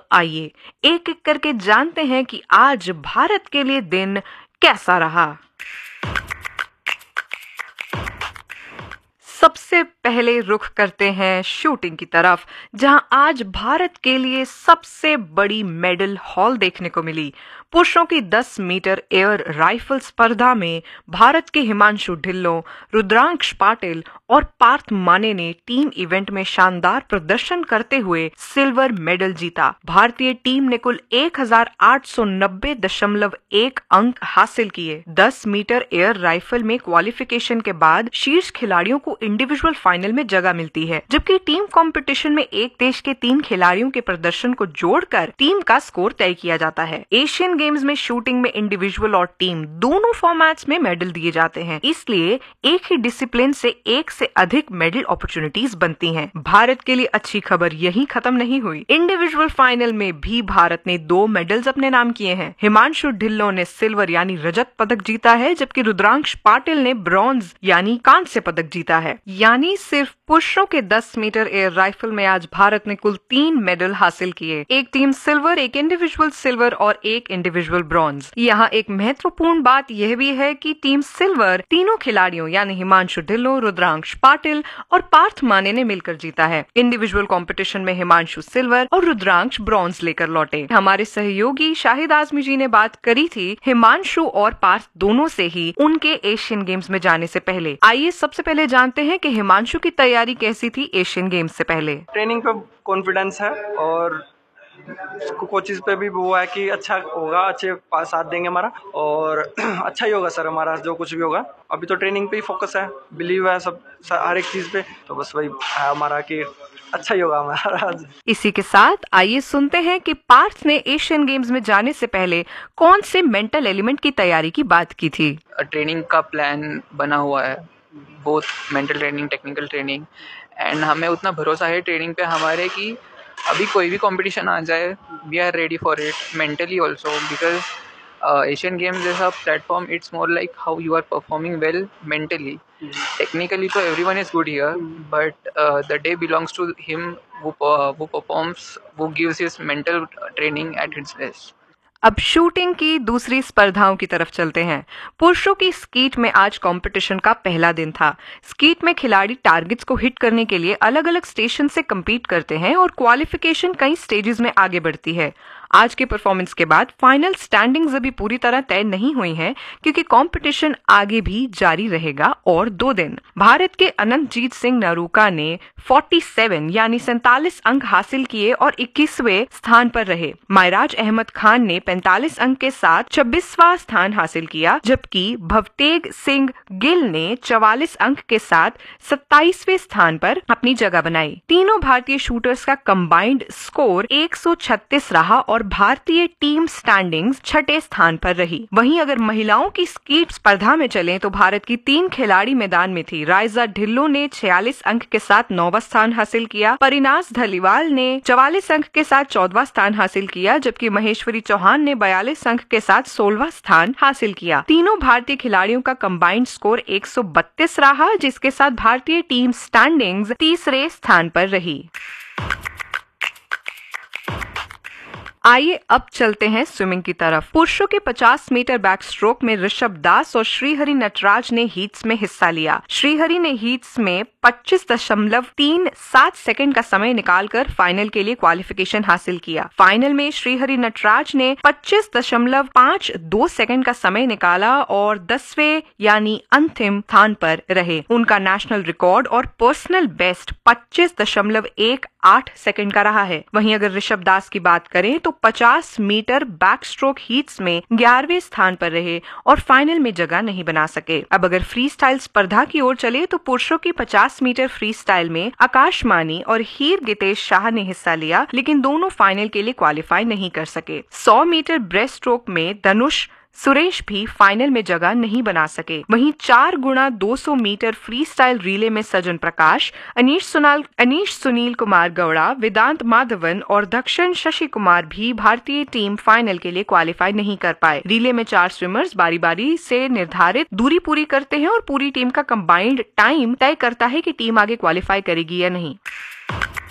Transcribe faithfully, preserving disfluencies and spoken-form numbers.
आइए एक एक करके जानते हैं कि आज भारत के लिए दिन कैसा रहा। सबसे पहले रुख करते हैं शूटिंग की तरफ, जहां आज भारत के लिए सबसे बड़ी मेडल हॉल देखने को मिली। पुरुषों की दस मीटर एयर राइफल स्पर्धा में भारत के हिमांशु ढिल्लों, रुद्रांश पाटिल और पार्थ माने ने टीम इवेंट में शानदार प्रदर्शन करते हुए सिल्वर मेडल जीता। भारतीय टीम ने कुल एक हजार आठ सौ नब्बे दशमलव एक अंक हासिल किए। दस मीटर एयर राइफल में क्वालिफिकेशन के बाद शीर्ष खिलाड़ियों को इंडिविजुअल फाइनल में जगह मिलती है, जबकि टीम कंपटीशन में एक देश के तीन खिलाड़ियों के प्रदर्शन को जोड़कर टीम का स्कोर तय किया जाता है। एशियन गेम्स में शूटिंग में इंडिविजुअल और टीम दोनों फॉर्मेट्स में मेडल दिए जाते हैं, इसलिए एक ही डिसिप्लिन से एक से अधिक मेडल अपॉर्चुनिटीज बनती हैं। भारत के लिए अच्छी खबर यही खत्म नहीं हुई। इंडिविजुअल फाइनल में भी भारत ने दो मेडल्स अपने नाम किए हैं। हिमांशु ढिल्लों ने सिल्वर यानी रजत पदक जीता है, जबकि रुद्रांश पाटिल ने ब्रॉन्ज यानी कांस्य पदक जीता है। यानी सिर्फ पुरुषों के दस मीटर एयर राइफल में आज भारत ने कुल तीन मेडल हासिल किए, एक टीम सिल्वर, एक इंडिविजुअल सिल्वर और एक इंडिविजुअल ब्रॉन्ज। यहाँ एक महत्वपूर्ण बात यह भी है कि टीम सिल्वर तीनों खिलाड़ियों यानी हिमांशु ढिल्लों, रुद्रांश पाटिल और पार्थ माने ने मिलकर जीता है। इंडिविजुअल कंपटीशन में हिमांशु सिल्वर और रुद्रांश ब्रॉन्ज लेकर लौटे। हमारे सहयोगी शाहिद आजमी जी ने बात करी थी हिमांशु और पार्थ दोनों से ही उनके एशियन गेम्स में जाने से पहले। आइए सबसे पहले जानते हैं कि हिमांशु की तैयारी कैसी थी एशियन गेम्स से पहले। ट्रेनिंग पे कॉन्फिडेंस है और कोचिज पे भी वो है कि अच्छा होगा, अच्छे साथ देंगे हमारा और अच्छा ही होगा सर हमारा जो कुछ भी होगा। अभी तो ट्रेनिंग पे ही फोकस है, बिलीव है सब हर एक चीज पे, तो बस वही है हमारा कि अच्छा ही होगा हमारा। इसी के साथ आइए सुनते हैं कि पार्थ ने एशियन गेम्स में जाने से पहले कौन से मेंटल एलिमेंट की तैयारी की बात की थी। ट्रेनिंग का प्लान बना हुआ है, both mental training, technical training, and हमें उतना भरोसा है ट्रेनिंग पे हमारे कि अभी कोई भी कंपटीशन आ जाए we are ready for it mentally also, because Asian games जैसा platform it's more like how you are performing well mentally. Technically तो everyone is good here, but the day belongs to him who uh, who performs, who gives his mental training at its best. अब shooting की दूसरी स्पर्धाओं की तरफ चलते हैं। पुरुषों की स्कीट में आज कंपटीशन का पहला दिन था। स्कीट में खिलाड़ी टारगेट्स को हिट करने के लिए अलग अलग स्टेशन से compete करते हैं और क्वालिफिकेशन कई स्टेजेस में आगे बढ़ती है। आज के परफॉर्मेंस के बाद फाइनल स्टैंडिंग्स अभी पूरी तरह तय नहीं हुई हैं, क्योंकि कंपटीशन आगे भी जारी रहेगा और दो दिन। भारत के अनंतजीत सिंह नरूका ने सैंतालीस यानी सैंतालीस अंक हासिल किए और इक्कीसवें स्थान पर रहे। मायराज अहमद खान ने पैंतालीस अंक के साथ छब्बीसवां स्थान हासिल किया, जबकि भवतेग सिंह गिल ने चवालीस अंक के साथ सत्ताईसवें स्थान पर अपनी जगह बनाई। तीनों भारतीय शूटर्स का कंबाइंड स्कोर एक सौ छत्तीस रहा और भारतीय टीम स्टैंडिंग्स छठे स्थान पर रही। वहीं अगर महिलाओं की स्कीट स्पर्धा में चलें तो भारत की तीन खिलाड़ी मैदान में थी। राइजा ढिल्लों ने छियालीस अंक के साथ नौवां स्थान हासिल किया, परिनास धलीवाल ने चवालीस अंक के साथ चौदहवां स्थान हासिल किया, जबकि महेश्वरी चौहान ने बयालीस अंक के साथ सोलहवां स्थान हासिल किया। तीनों भारतीय खिलाड़ियों का कंबाइंड स्कोर एक सौ बत्तीस रहा, जिसके साथ भारतीय टीम स्टैंडिंग्स तीसरे स्थान पर रही। आइए अब चलते हैं स्विमिंग की तरफ। पुरुषों के पचास मीटर बैक स्ट्रोक में ऋषभ दास और श्रीहरि नटराज ने हीट्स में हिस्सा लिया। श्रीहरि ने हीट्स में पच्चीस दशमलव तीन सात सेकंड का समय निकालकर फाइनल के लिए क्वालिफिकेशन हासिल किया। फाइनल में श्रीहरि नटराज ने पच्चीस दशमलव पाँच दो सेकंड का समय निकाला और दसवें यानी अंतिम स्थान पर रहे। उनका नेशनल रिकॉर्ड और पर्सनल बेस्ट पच्चीस दशमलव एक आठ सेकंड का रहा है। वहीं अगर ऋषभ दास की बात करें तो पचास मीटर बैक स्ट्रोक हीट्स में ग्यारहवें स्थान पर रहे और फाइनल में जगह नहीं बना सके। अब अगर फ्री स्टाइल स्पर्धा की ओर चले तो पुरुषों की पचास मीटर फ्री स्टाइल में आकाश मानी और हीर गितेश शाह ने हिस्सा लिया, लेकिन दोनों फाइनल के लिए क्वालिफाई नहीं कर सके। सौ मीटर ब्रेस्ट स्ट्रोक में धनुष सुरेश भी फाइनल में जगह नहीं बना सके। वहीं चार गुणा दो सौ मीटर फ्री स्टाइल रिले में सजन प्रकाश, अनीश सुनाल अनीश सुनील कुमार गौड़ा, वेदांत माधवन और दक्षिण शशि कुमार भी भारतीय टीम फाइनल के लिए क्वालिफाई नहीं कर पाए। रिले में चार स्विमर्स बारी बारी से निर्धारित दूरी पूरी करते हैं और पूरी टीम का कंबाइंड टाइम तय करता है कि टीम आगे क्वालिफाई करेगी या नहीं।